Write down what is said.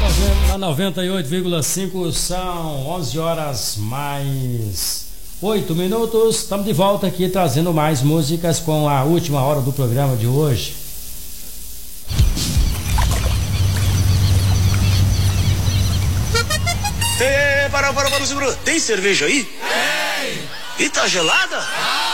Na 98,5 são 11 horas mais 8 minutos. Estamos de volta aqui trazendo mais músicas com a última hora do programa de hoje. Para, segura. Tem cerveja aí? Tem! E tá gelada?